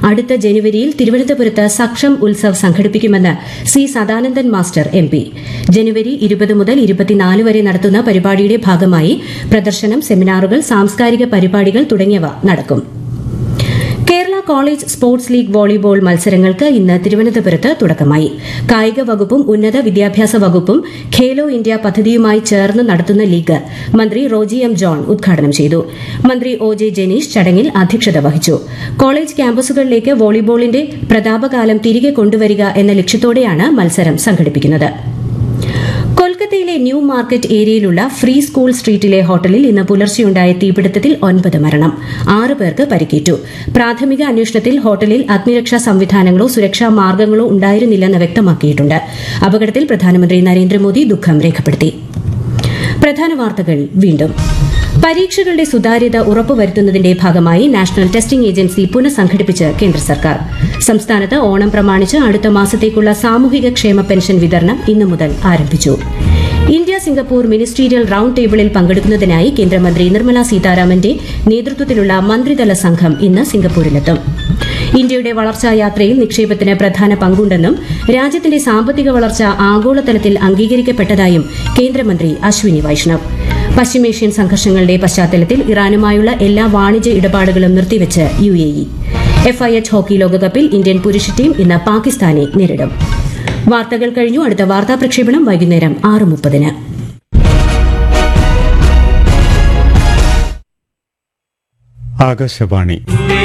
അടുത്ത ജനുവരിയിൽ തിരുവനന്തപുരത്ത് സക്ഷം ഉത്സവ് സംഘടിപ്പിക്കുമെന്ന് സി സദാനന്ദൻ മാസ്റ്റർ MP. ജനുവരി 20 മുതൽ 24 വരെ നടത്തുന്ന പരിപാടിയുടെ ഭാഗമായി പ്രദർശനം, സെമിനാറുകൾ, സാംസ്കാരിക പരിപാടികൾ തുടങ്ങിയവ നടക്കും. Kerala college sports league volleyball മത്സരങ്ങൾക്ക് ഇന്ന് തിരുവനന്തപുരത്ത് തുടക്കമായി. കായിക വകുപ്പും ഉന്നത വിദ്യാഭ്യാസ വകുപ്പും ഖേലോ ഇന്ത്യ പദ്ധതിയുമായി ചേർന്ന് നടത്തുന്ന ലീഗ് മന്ത്രി റോജി M. ജോൺ ഉദ്ഘാടനം ചെയ്തു. മന്ത്രി OJ ജനീഷ് ചടങ്ങിൽ അധ്യക്ഷത വഹിച്ചു. കോളേജ് ക്യാമ്പസുകളിലേക്ക് വോളിബോളിന്റെ പ്രതാപകാലം തിരികെ കൊണ്ടുവരിക എന്ന ലക്ഷ്യത്തോടെയാണ് മത്സരം സംഘടിപ്പിക്കുന്നത്. കൊൽക്കത്തയിലെ ന്യൂ മാർക്കറ്റ് ഏരിയയിലുള്ള ഫ്രീ സ്കൂൾ സ്ട്രീറ്റിലെ ഹോട്ടലിൽ ഇന്ന് പുലർച്ചെയുണ്ടായ തീപിടുത്തത്തിൽ 9 മരണം, 6 പേർക്ക് പരിക്കേറ്റു. പ്രാഥമിക അന്വേഷണത്തിൽ ഹോട്ടലിൽ അഗ്നിരക്ഷാ സംവിധാനങ്ങളോ സുരക്ഷാ മാർഗ്ഗങ്ങളോ ഉണ്ടായിരുന്നില്ലെന്ന് വ്യക്തമാക്കിയിട്ടുണ്ട്. അപകടത്തിൽ പ്രധാനമന്ത്രി നരേന്ദ്രമോദി ദുഃഖം രേഖപ്പെടുത്തി. പ്രധാന വാർത്തകൾ വീണ്ടും. പരീക്ഷകളുടെ സുതാര്യത ഉറപ്പുവരുത്തുന്നതിന്റെ ഭാഗമായി നാഷണൽ ടെസ്റ്റിംഗ് ഏജൻസി പുനഃസംഘടിപ്പിച്ച് കേന്ദ്ര സർക്കാർ. സംസ്ഥാനത്ത് ഓണം പ്രമാണിച്ച് അടുത്ത മാസത്തേക്കുള്ള സാമൂഹിക ക്ഷേമ പെൻഷൻ വിതരണം ഇന്നു മുതൽ ആരംഭിച്ചു. ഇന്ത്യ സിംഗപ്പൂർ മിനിസ്റ്റീരിയൽ റൌണ്ട് ടേബിളിൽ പങ്കെടുക്കുന്നതിനായി കേന്ദ്രമന്ത്രി നിർമ്മല സീതാരാമന്റെ നേതൃത്വത്തിലുള്ള മന്ത്രിതല സംഘം ഇന്ന് സിംഗപ്പൂരിലെത്തും. ഇന്ത്യയുടെ വളർച്ചാ യാത്രയിൽ നിക്ഷേപത്തിന് പ്രധാന പങ്കുണ്ടെന്നും രാജ്യത്തിന്റെ സാമ്പത്തിക വളർച്ച ആഗോളതലത്തിൽ അംഗീകരിക്കപ്പെട്ടതായും കേന്ദ്രമന്ത്രി അശ്വിനി വൈഷ്ണവ്. പശ്ചിമേഷ്യൻ സംഘർഷങ്ങളുടെ പശ്ചാത്തലത്തിൽ ഇറാനുമായുള്ള എല്ലാ വാണിജ്യ ഇടപാടുകളും നിർത്തിവെച്ച് UAE. FIH ഹോക്കി ലോകകപ്പിൽ ഇന്ത്യൻ പുരുഷ ടീം ഇന്ന് പാകിസ്ഥാനെ നേരിടും. വാർത്തകൾ കഴിഞ്ഞു. അടുത്ത വാർത്താ പ്രക്ഷേപണം വൈകുന്നേരം 6:30. ആകാശവാണി.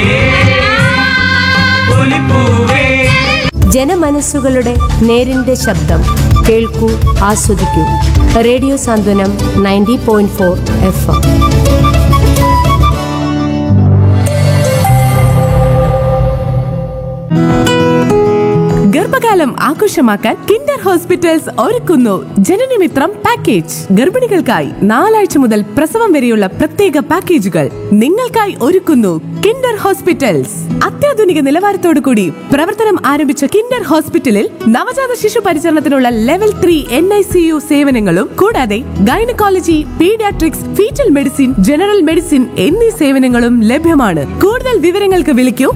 ജനമനസ്സുകളുടെ നേരിന്റെ ശബ്ദം കേൾക്കൂ, ആസ്വദിക്കൂ. റേഡിയോ സാന്ത്വനം 90.4 FM. ഗർഭകാലം ആഘോഷമാക്കാൻ കിൻഡർ ഹോസ്പിറ്റൽസ് ഒരുക്കുന്നു ജനനമിത്രം പാക്കേജ്. ഗർഭിണികൾക്കായി 4 ആഴ്ച മുതൽ പ്രസവം വരെയുള്ള പ്രത്യേക പാക്കേജുകൾ നിങ്ങൾക്കായി ഒരുക്കുന്നു കിൻഡർ ഹോസ്പിറ്റൽസ്. അത്യാധുനിക നിലവാരത്തോടു കൂടി പ്രവർത്തനം ആരംഭിച്ച കിൻഡർ ഹോസ്പിറ്റലിൽ നവജാത ശിശു പരിചരണത്തിനുള്ള ലെവൽ 3 NICU സേവനങ്ങളും കൂടാതെ gynaecology, paediatrics, fetal medicine, general medicine എന്നീ സേവനങ്ങളും ലഭ്യമാണ്. കൂടുതൽ വിവരങ്ങൾക്ക് വിളിക്കൂ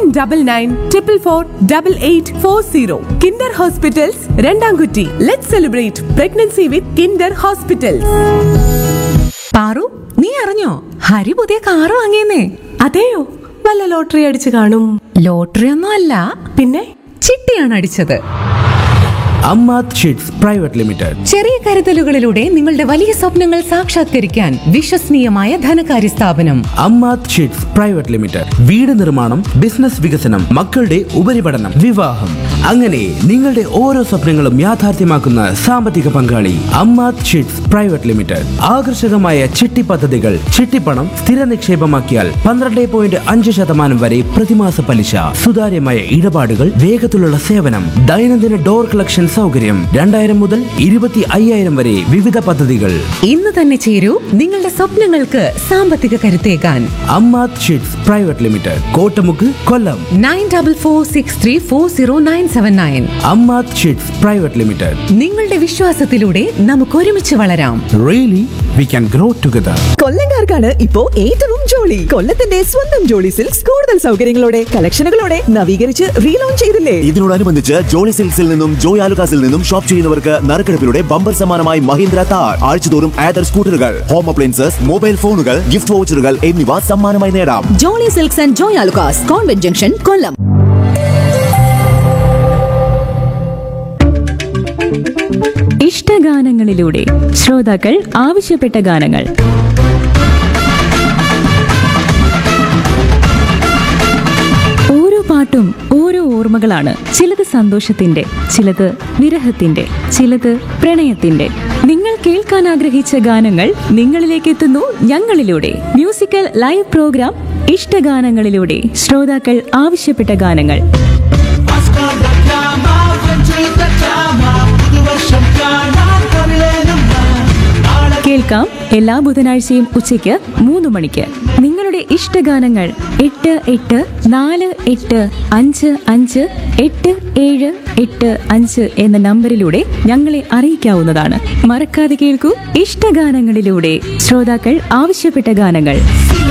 7944448840. Kinder hospitals, രണ്ടാംകുറ്റി. Let's celebrate pregnancy with Kinder hospitals. Paru, നീ അറിഞ്ഞോ ഹരി പുതിയ കാറ് വാങ്ങിയെന്നേ? അതെയോ? വല്ല ലോട്ടറി അടിച്ചു കാണും. ലോട്ടറി ഒന്നും അല്ല, പിന്നെ ചിട്ടിയാണ് അടിച്ചത്. Ammath sheets private limited. ചെറിയ കരുതലുകളിലൂടെ നിങ്ങളുടെ വലിയ സ്വപ്നങ്ങൾ സാക്ഷാത്കരിക്കാൻ വിശ്വസനീയമായ ധനകാര്യ സ്ഥാപനം അമ്മാത് ഷീറ്റ്സ് പ്രൈവറ്റ് ലിമിറ്റഡ്. വീട് നിർമ്മാണം, ബിസിനസ് വികസനം, മക്കളുടെ ഉപരിപഠനം, വിവാഹം, അങ്ങനെ നിങ്ങളുടെ ഓരോ സ്വപ്നങ്ങളും യാഥാർത്ഥ്യമാക്കുന്ന സാമ്പത്തിക പങ്കാളി അമ്മാത് ഷീറ്റ്സ് പ്രൈവറ്റ് ലിമിറ്റഡ്. ആകർഷകമായ ചിട്ടി പദ്ധതികൾ, ചിട്ടിപ്പണം സ്ഥിര നിക്ഷേപമാക്കിയാൽ 12.5% വരെ പ്രതിമാസ പലിശ, സുതാര്യമായ ഇടപാടുകൾ, വേഗത്തിലുള്ള സേവനം, ദൈനംദിന ഡോർ കളക്ഷൻ സൗകര്യം, 2000 മുതൽ 25,000 വരെ വിവിധ പദ്ധതികൾ. ഇന്ന് തന്നെ ചേരൂ നിങ്ങളുടെ സ്വപ്നങ്ങൾക്ക് സാമ്പത്തിക കരുത്തേകാൻ. Ammath sheets private limited, Kottamukku, കൊല്ലം. 9446340979. Ammath sheets private limited. നിങ്ങളുടെ വിശ്വാസത്തിലൂടെ നമുക്ക് ഒരുമിച്ച് വളരാം. Really we can grow together. കൊല്ലംകാർക്കാണ് ഇപ്പോ ഏറ്റവും ജോളി. കൊല്ലത്തിന്റെ സ്വന്തം ജോളി സിൽക്സ് കൂടുതൽ സൗകര്യങ്ങളോടെ, കളക്ഷനുകളോടെ നവീകരിച്ച് റീലോഞ്ച് ചെയ്തില്ലേ? ഇതിനോടനുബന്ധിച്ച് ജോളി സിൽക്സിൽ നിന്നും ജോയ് ആലുകാസിൽ നിന്നും ഷോപ്പ് ചെയ്യുന്നവർക്ക് നറുക്കെടുപ്പിലൂടെ ബമ്പർ സമ്മാനമായി മഹീന്ദ്ര താർ, ആഴ്ചതോറും ആദർ സ്കൂട്ടറുകൾ, ഹോം അപ്ലയൻസസ്, മൊബൈൽ ഫോണുകൾ, ഗിഫ്റ്റ് വൗച്ചറുകൾ എന്നിവ സമ്മാനമായി നേടാം. Jolly silks and Joy Alukkas, convent junction, കൊല്ലം. ഇഷ്ടഗാനങ്ങളിലൂടെ ശ്രോതാക്കൾ ആവശ്യപ്പെട്ട ഗാനങ്ങൾ. ഓരോ പാട്ടും ഓരോ ഓർമ്മകളാണ്. ചിലത് സന്തോഷത്തിന്റെ, ചിലത് വിരഹത്തിന്റെ, ചിലത് പ്രണയത്തിന്റെ. നിങ്ങൾ കേൾക്കാൻ ആഗ്രഹിച്ച ഗാനങ്ങൾ നിങ്ങളിലേക്ക് എത്തുന്നു ഞങ്ങളിലൂടെ. മ്യൂസിക്കൽ ലൈവ് പ്രോഗ്രാം ഇഷ്ടഗാനങ്ങളിലൂടെ ശ്രോതാക്കൾ ആവശ്യപ്പെട്ട ഗാനങ്ങൾ. കേൾക്കാം എല്ലാ ബുധനാഴ്ചയും ഉച്ചയ്ക്ക് 3 മണിക്ക്. നിങ്ങളുടെ ഇഷ്ടഗാനങ്ങൾ 88485585 എന്ന നമ്പറിലൂടെ ഞങ്ങളെ അറിയിക്കാവുന്നതാണ്. മറക്കാതെ കേൾക്കൂ ഇഷ്ടഗാനങ്ങളിലൂടെ ശ്രോതാക്കൾ ആവശ്യപ്പെട്ട ഗാനങ്ങൾ.